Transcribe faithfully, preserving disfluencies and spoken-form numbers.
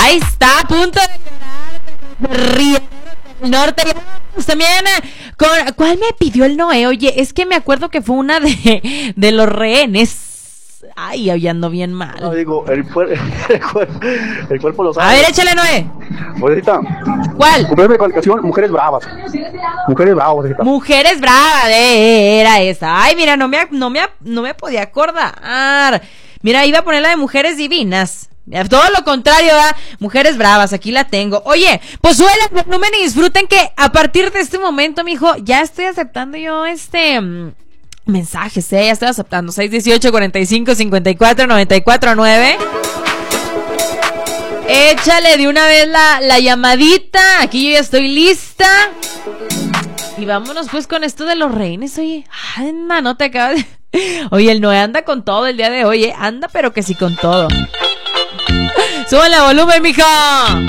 Ahí está, a punto de llorar. Ríe. El norte. También, con, ¿cuál me pidió el Noé? Oye, es que me acuerdo que fue una de, de los rehenes. Ay, hoy ando bien mal. No, digo, el, cuer- el, cuer- el cuerpo lo sabe. A ver, échale, Noé. Ahorita, ¿Cuál? cumplirme calificación, mujeres bravas. Mujeres bravas, ahorita. Mujeres bravas, eh, era esa. Ay, mira, no me, no me, no me podía acordar. Mira, iba a poner la de mujeres divinas. Todo lo contrario, ¿verdad? Mujeres bravas, aquí la tengo. Oye, pues suelen el volumen y disfruten que a partir de este momento, mijo, ya estoy aceptando yo este mm, mensajes, ¿eh? Ya estoy aceptando. seis dieciocho, cuarenta y cinco, cincuenta y cuatro, noventa y cuatro, nueve. Échale de una vez la, la llamadita. Aquí yo ya estoy lista. Y vámonos pues con esto de los reines, oye. Ay, no te acabas de... Oye, el Noé anda con todo el día de hoy, ¿eh? Anda pero que sí con todo. ¡Súbale el volumen, mija!